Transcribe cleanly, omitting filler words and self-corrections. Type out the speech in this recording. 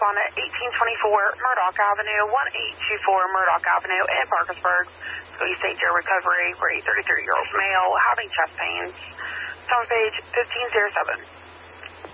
on 1824 Murdoch Avenue, 1824 Murdoch Avenue in Parkersburg. Scotia St. Joe Recovery for a 33-year-old male having chest pains. Summary page 1507.